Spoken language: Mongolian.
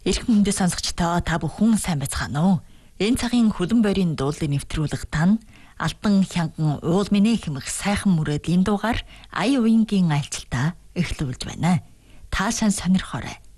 Эрхэм хүндэт сонсогчдоо та бүхэн сайн байцгаана уу? Энэ цагийн хөлөн борийн дуулыг нэвтрүүлэг тань Алтан хянган уул минь хэмэх сайхан мөрөөдлийн дугаар ая уянгийн айлчлалтаа эхлүүлж байна. Та сайн сонирхоорой.